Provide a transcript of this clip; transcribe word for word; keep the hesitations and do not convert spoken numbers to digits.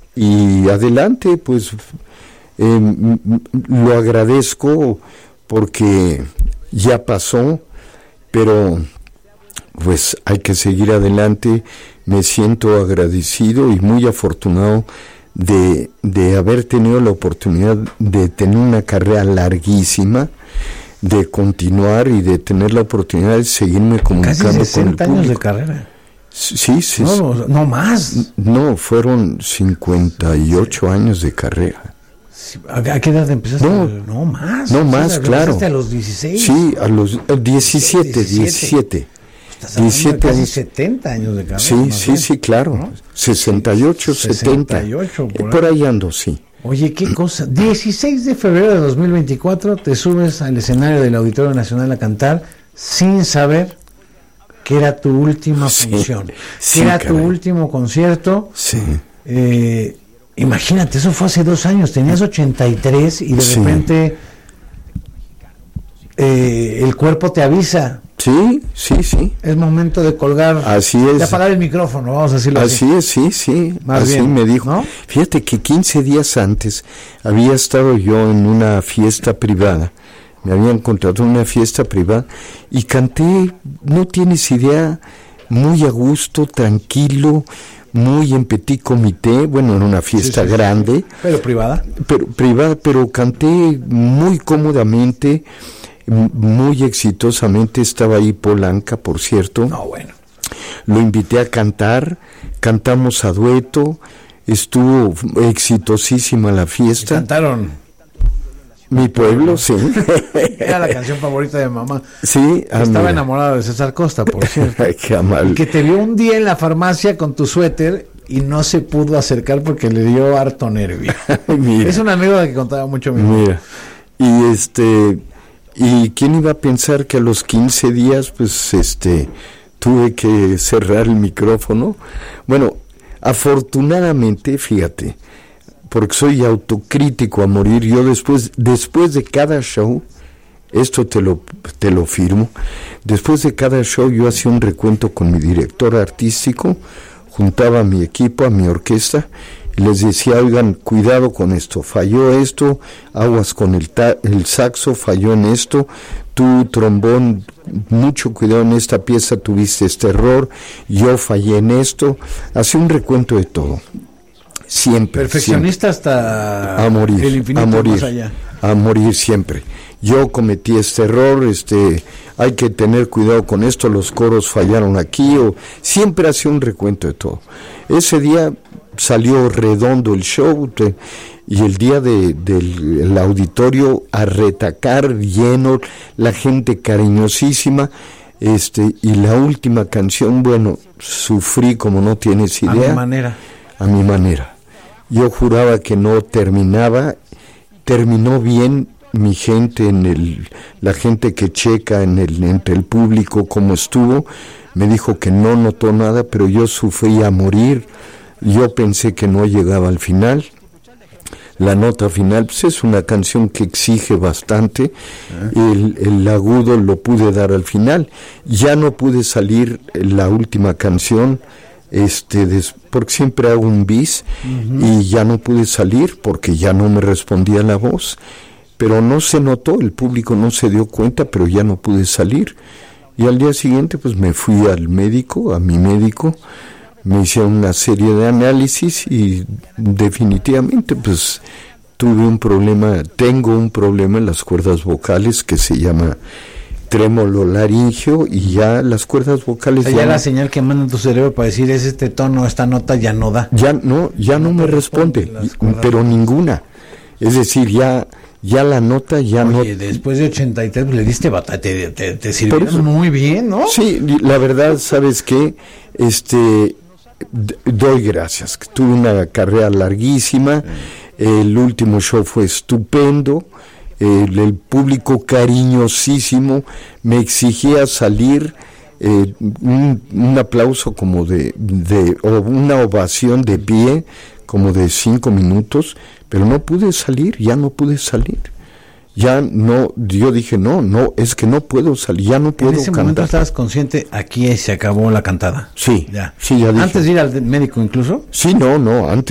y adelante, pues eh, lo agradezco porque ya pasó, pero pues hay que seguir adelante. Me siento agradecido y muy afortunado de, de haber tenido la oportunidad de tener una carrera larguísima, de continuar y de tener la oportunidad de seguirme comunicando con el público. Casi sesenta años de carrera. Sí, sí. No, no, no más. No, fueron cincuenta y ocho sí. años de carrera. ¿A qué edad empezaste? No, no más. No más, o sea, claro. ¿Empezaste a los dieciséis? Sí, a los diecisiete, diecisiete. Estás hablando de casi setenta años de carrera. Sí, sí, sí, claro. ¿No? sesenta y ocho, setenta. sesenta y ocho, por, por ahí ando, sí. Oye, qué cosa. dieciséis de febrero de dos mil veinticuatro te subes al escenario del Auditorio Nacional a cantar sin saber que era tu última sí, función, sí, que era caray. tu último concierto. Sí. Eh, imagínate, eso fue hace dos años, tenías ochenta y tres y de sí. repente eh, el cuerpo te avisa. Sí, sí, sí. Es momento de colgar. Así es. De apagar el micrófono, vamos a decirlo así. Así es, sí, sí. Más así bien, me dijo. ¿no? Fíjate que quince días antes había estado yo en una fiesta privada. Me habían contratado en una fiesta privada y canté, no tienes idea, muy a gusto, tranquilo, muy en petit comité. Bueno, era una fiesta sí, sí, grande. Sí. Pero privada. Pero privada, pero canté muy cómodamente, muy exitosamente. Estaba ahí Polanca, por cierto. No, bueno. Lo invité a cantar, cantamos a dueto, estuvo exitosísima la fiesta. ¿Y cantaron? Mi pueblo, sí. Era la canción favorita de mamá. Sí. Ah, estaba mira. enamorado de César Costa, por cierto. Qué amable. Que te vio un día en la farmacia con tu suéter y no se pudo acercar porque le dio harto nervio. Es una anécdota que contaba mucho mi mamá. Mira. Y este... ¿Y quién iba a pensar que a los quince días, pues, este, tuve que cerrar el micrófono? Bueno, afortunadamente, fíjate, porque soy autocrítico a morir, yo después, después de cada show, esto te lo, te lo firmo, después de cada show yo hacía un recuento con mi director artístico, juntaba a mi equipo, a mi orquesta, y les decía, oigan, cuidado con esto, falló esto, aguas con el, ta- el saxo, falló en esto, tú, trombón, mucho cuidado en esta pieza, tuviste este error, yo fallé en esto, hacía un recuento de todo, siempre. Perfeccionista siempre. hasta a morir, el infinito a morir, más allá. A morir siempre. Yo cometí este error, este, hay que tener cuidado con esto, los coros fallaron aquí, o siempre hacía un recuento de todo. Ese día salió redondo el show, te, y el día de, del el auditorio a retacar, lleno, la gente cariñosísima, este, y la última canción, bueno, sufrí como no tienes idea. A mi manera. A mi manera. Yo juraba que no terminaba, terminó bien. Mi gente, en el, la gente que checa en el, entre el público cómo estuvo, me dijo que no notó nada, pero yo sufrí a morir. Yo pensé que no llegaba al final. La nota final, pues es una canción que exige bastante. El, el agudo lo pude dar al final. Ya no pude salir la última canción, este, des, porque siempre hago un bis, uh-huh. y ya no pude salir porque ya no me respondía la voz. Pero no se notó, el público no se dio cuenta, pero ya no pude salir. Y al día siguiente, pues me fui al médico, a mi médico, me hicieron una serie de análisis y definitivamente, pues tuve un problema, tengo un problema en las cuerdas vocales que se llama trémolo laringio, y ya las cuerdas vocales... O sea, ya, ya la señal que manda tu cerebro para decir es este tono, esta nota, ya no da. Ya no, ya no, no me responde, pero ninguna. Es decir, ya... ya la nota ya Oye, no... Oye, después de ochenta y tres le diste batalla, te, te, te sirvió muy bien, ¿no? Sí, la verdad, ¿sabes qué? Este, d- doy gracias. Tuve una carrera larguísima, sí. El último show fue estupendo, el, el público cariñosísimo, me exigía salir, eh, un, un aplauso como de, de, o una ovación de pie, como de cinco minutos, pero no pude salir, ya no pude salir. Ya no, yo dije, no, no, es que no puedo salir, ya no puedo cantar. En ese momento estabas consciente, aquí se acabó la cantada. Sí, ya. Sí, ya dije. ¿Antes de ir al médico incluso? Sí, no, no, antes.